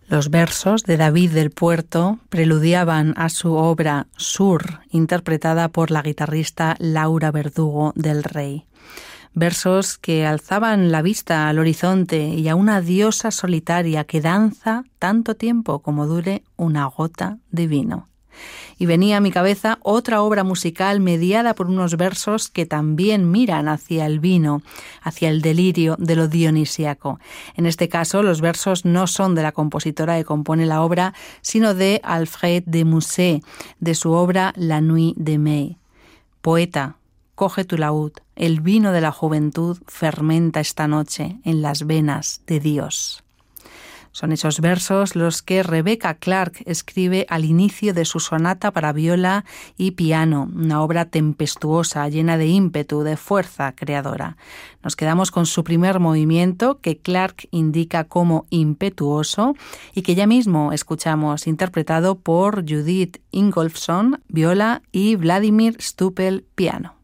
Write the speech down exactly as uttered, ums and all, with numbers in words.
Los versos de David del Puerto preludiaban a su obra Sur, interpretada por la guitarrista Laura Verdugo del Rey. Versos que alzaban la vista al horizonte y a una diosa solitaria que danza tanto tiempo como dure una gota de vino. Y venía a mi cabeza otra obra musical mediada por unos versos que también miran hacia el vino, hacia el delirio de lo dionisíaco. En este caso, los versos no son de la compositora que compone la obra, sino de Alfred de Musset, de su obra La Nuit de Mai. Poeta, coge tu laúd, el vino de la juventud fermenta esta noche en las venas de Dios. Son esos versos los que Rebecca Clark escribe al inicio de su sonata para viola y piano, una obra tempestuosa, llena de ímpetu, de fuerza creadora. Nos quedamos con su primer movimiento, que Clark indica como impetuoso y que ya mismo escuchamos interpretado por Judith Ingolfsson, viola, y Vladimir Stupel, piano.